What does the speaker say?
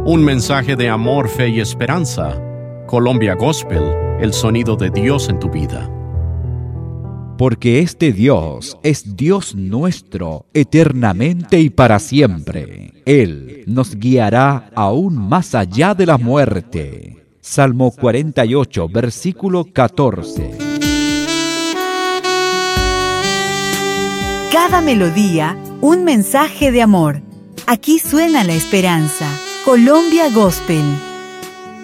Un mensaje de amor, fe y esperanza. Colombia Gospel, el sonido de Dios en tu vida. Porque este Dios es Dios nuestro, eternamente y para siempre. Él nos guiará aún más allá de la muerte. Salmo 48, versículo 14. Cada melodía, un mensaje de amor. Aquí suena la esperanza. Colombia Gospel.